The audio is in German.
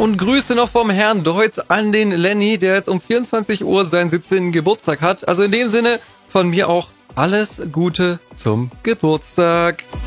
Und Grüße noch vom Herrn Deutz an den Lenny, der jetzt um 24 Uhr seinen 17. Geburtstag hat. Also in dem Sinne von mir auch alles Gute zum Geburtstag.